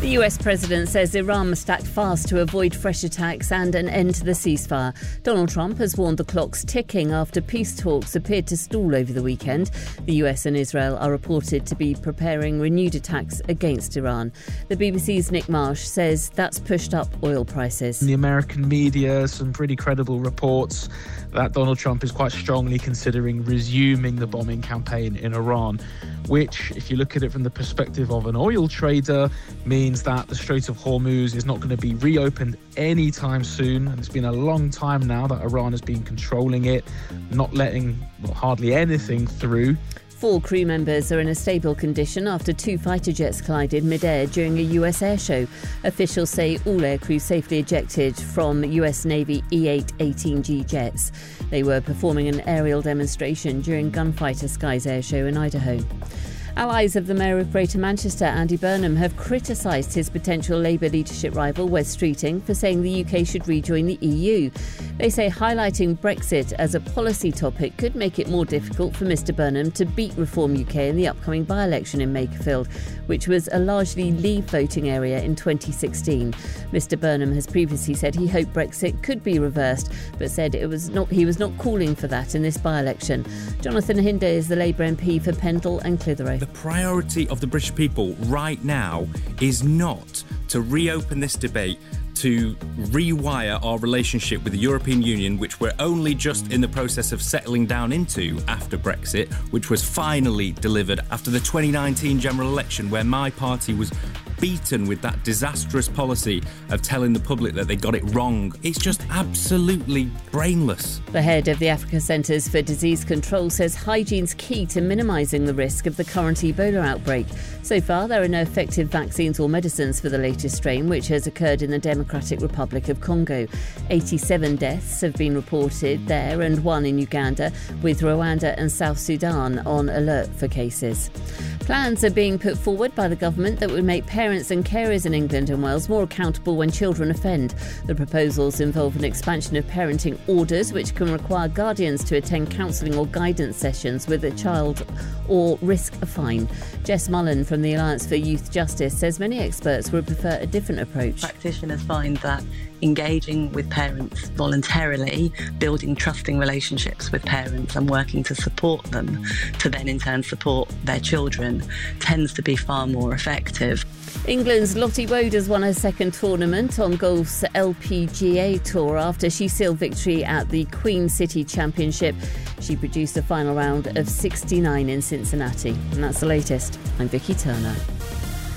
The US president says Iran must act fast to avoid fresh attacks and an end to the ceasefire. Donald Trump has warned the clock's ticking after peace talks appeared to stall over the weekend. The US and Israel are reported to be preparing renewed attacks against Iran. The BBC's Nick Marsh says that's pushed up oil prices. In the American media, some pretty credible reports that Donald Trump is quite strongly considering resuming the bombing campaign in Iran, which, if you look at it from the perspective of an oil trader, means that the Strait of Hormuz is not going to be reopened anytime soon. And it's been a long time now that Iran has been controlling it, not letting hardly anything through. 4 crew members are in a stable condition after 2 fighter jets collided mid-air during a US air show. Officials say all aircrew safely ejected from US Navy E-818G jets. They were performing an aerial demonstration during Gunfighter Skies air show in Idaho. Allies of the Mayor of Greater Manchester, Andy Burnham, have criticised his potential Labour leadership rival, Wes Streeting, for saying the UK should rejoin the EU. They say highlighting Brexit as a policy topic could make it more difficult for Mr Burnham to beat Reform UK in the upcoming by-election in Makerfield, which was a largely Leave voting area in 2016. Mr Burnham has previously said he hoped Brexit could be reversed, but said he was not calling for that in this by-election. Jonathan Hinde is the Labour MP for Pendle and Clitheroe. The priority of the British people right now is not to reopen this debate, to rewire our relationship with the European Union, which we're only just in the process of settling down into after Brexit, which was finally delivered after the 2019 general election, where my party was beaten with that disastrous policy of telling the public that they got it wrong. It's just absolutely brainless. The head of the Africa Centres for Disease Control says hygiene's key to minimising the risk of the current Ebola outbreak. So far, there are no effective vaccines or medicines for the latest strain, which has occurred in the Democratic Republic of Congo. 87 deaths have been reported there and 1 in Uganda, with Rwanda and South Sudan on alert for cases. Plans are being put forward by the government that would make parents and carers in England and Wales more accountable when children offend. The proposals involve an expansion of parenting orders, which can require guardians to attend counselling or guidance sessions with a child or risk a fine. Jess Mullen from the Alliance for Youth Justice says many experts would prefer a different approach. Practitioners find that engaging with parents voluntarily, building trusting relationships with parents and working to support them to then in turn support their children tends to be far more effective. England's Lottie Woders won her second tournament on golf's LPGA Tour after she sealed victory at the Queen City Championship. She produced a final round of 69 in Cincinnati. And that's the latest. I'm Vicky Turner.